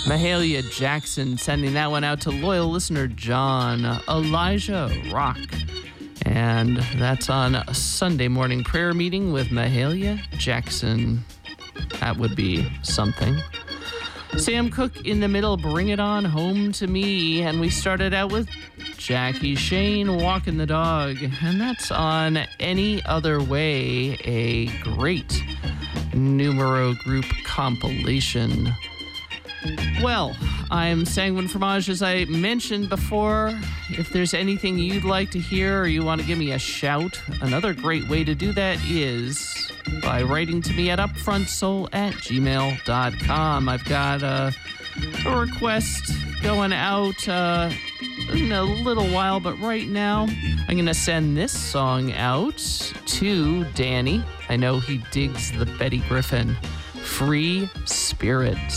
Mahalia Jackson sending that one out to loyal listener John. Elijah Rock. And that's on a Sunday morning prayer meeting with Mahalia Jackson. That would be something. Sam Cooke in the middle, Bring It On Home to Me. And we started out with Jackie Shane, Walking the Dog. And that's on Any Other Way, a great Numero Group compilation. Well, I'm Sanguine Fromage, as I mentioned before. If there's anything you'd like to hear or you want to give me a shout, another great way to do that is by writing to me at upfrontsoul@gmail.com. I've got a request going out in a little while, but right now I'm going to send this song out to Danny. I know he digs the Betty Griffin. Free Spirit.